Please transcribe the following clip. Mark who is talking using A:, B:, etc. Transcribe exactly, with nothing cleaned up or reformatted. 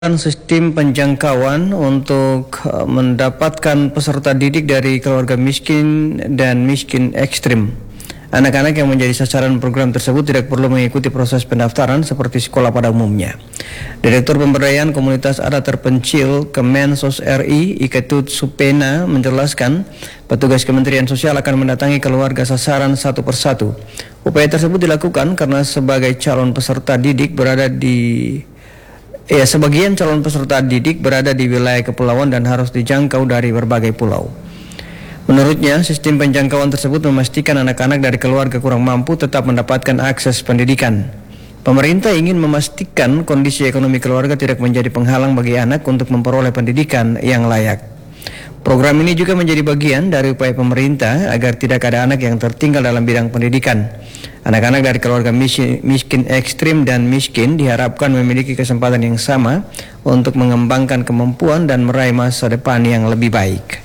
A: Sistem penjangkauan untuk uh, mendapatkan peserta didik dari keluarga miskin dan miskin ekstrim. Anak-anak yang menjadi sasaran program tersebut tidak perlu mengikuti proses pendaftaran seperti sekolah pada umumnya. Direktur Pemberdayaan Komunitas Adat Terpencil Kemensos R I, Iketut Supena, menjelaskan petugas Kementerian Sosial akan mendatangi keluarga sasaran satu persatu. Upaya tersebut dilakukan karena sebagai calon peserta didik berada di Ya, sebagian calon peserta didik berada di wilayah kepulauan dan harus dijangkau dari berbagai pulau. Menurutnya, sistem penjangkauan tersebut memastikan anak-anak dari keluarga kurang mampu tetap mendapatkan akses pendidikan. Pemerintah ingin memastikan kondisi ekonomi keluarga tidak menjadi penghalang bagi anak untuk memperoleh pendidikan yang layak. Program ini juga menjadi bagian dari upaya pemerintah agar tidak ada anak yang tertinggal dalam bidang pendidikan. Anak-anak dari keluarga miskin ekstrim dan miskin diharapkan memiliki kesempatan yang sama untuk mengembangkan kemampuan dan meraih masa depan yang lebih baik.